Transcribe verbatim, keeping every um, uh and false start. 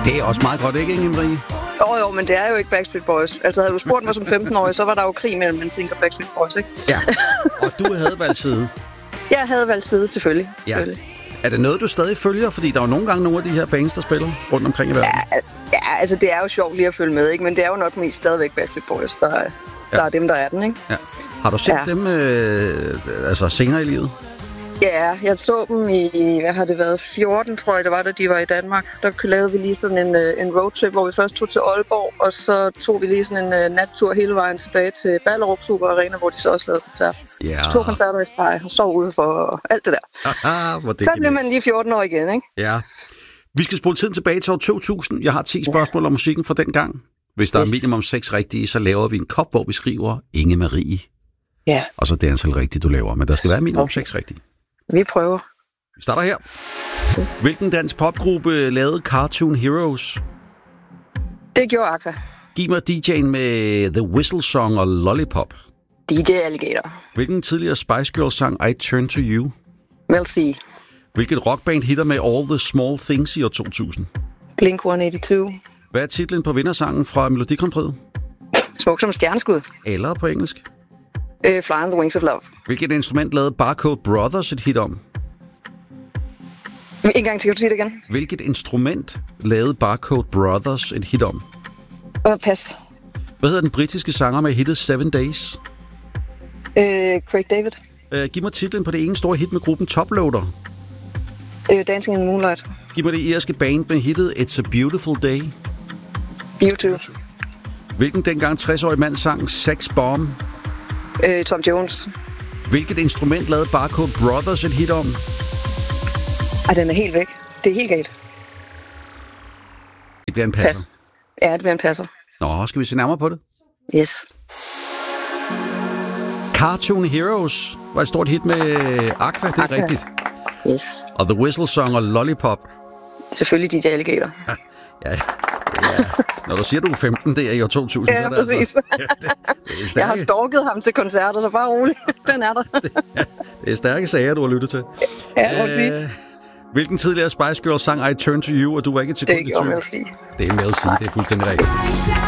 Det er også meget godt, ikke, Inge Marie? Jo, jo, men det er jo ikke Backstreet Boys. Altså, havde du spurgt mig som femten-årig, så var der jo krig mellem N Sync og Backstreet Boys, ikke? Ja, og du havde valgt side. Jeg havde valgt side, selvfølgelig. Ja. selvfølgelig. Er det noget, du stadig følger? Fordi der er jo nogle gange nogle af de her bands, der spiller rundt omkring i verden. Ja, ja, altså, det er jo sjovt lige at følge med, ikke? Men det er jo nok mest stadigvæk Backstreet Boys, der, der ja. er dem, der er den, ikke? Ja. Har du set ja. dem øh, altså senere i livet? Ja, jeg så dem i, hvad har det været, fjorten, tror jeg, det var, da de var i Danmark. Der lavede vi lige sådan en, en roadtrip, hvor vi først tog til Aalborg, og så tog vi lige sådan en uh, nattur hele vejen tilbage til Ballerup Super Arena, hvor de så også lavede koncert. Ja. Så to koncerter i streg, og sov ude for alt det der. Aha, hvor det så bliver man lige fjorten år igen, ikke? Ja. Vi skal spole tiden tilbage til år to tusind. Jeg har ti spørgsmål om musikken fra den gang. Hvis der yes. er minimum seks rigtige, så laver vi en kop, hvor vi skriver Inge Marie. Ja. Og så det antal rigtige, du laver. Men der skal være minimum seks okay. rigtige. Vi prøver. Vi starter her. Hvilken dansk popgruppe lavede Cartoon Heroes? Det gjorde Aqua. Giv mig D J'en med The Whistle Song og Lollipop. D J Alligator. Hvilken tidligere Spice Girls sang I Turn to You? Mel C. Hvilket rockband hitter med All the Small Things i år to tusind? Blink et hundrede otteogtyve. Hvad er titlen på vindersangen fra Melodi Grand Prix? Smuk som stjerneskud. Eller på engelsk? Uh, Fly on the Wings of Love. Hvilket instrument lavede Barcode Brothers et hit om? En gang til, kan du sige det igen? Hvilket instrument lavede Barcode Brothers et hit om? Uh, pas. Hvad hedder den britiske sanger med hittet Seven Days? Uh, Craig David. Uh, giv mig titlen på det ene store hit med gruppen Toploader. Uh, Dancing in the Moonlight. Giv mig det irske band med hittet It's a Beautiful Day. U to. Hvilken dengang tres-årig mand sang Sex Bomb? Uh, Tom Jones. Hvilket instrument lavede Barcode Brothers et hit om? Ej, den er helt væk. Det er helt galt. Det bliver en passer. Pas. Ja, det bliver en passer. Nå, skal vi se nærmere på det? Yes. Cartoon Heroes var et stort hit med Aqua, det er Aqua. rigtigt. Yes. Og The Whistle Song og Lollipop. Selvfølgelig D J Alligator. Ja, ja, ja. Når du siger, du er femten der i år to tusind, ja, så er det præcis. altså... Ja, det, det er stærke, jeg har stalket ham til koncerter, så bare rolig. Den er der. det, ja, det er stærke sager, du har lyttet til. Ja, må du sige. Hvilken tidligere Spice Girls sang I Turn to You, og du var ikke et sekund i tvivl? Det er Mel C. Det er Mel C, det er fuldstændig rigtigt.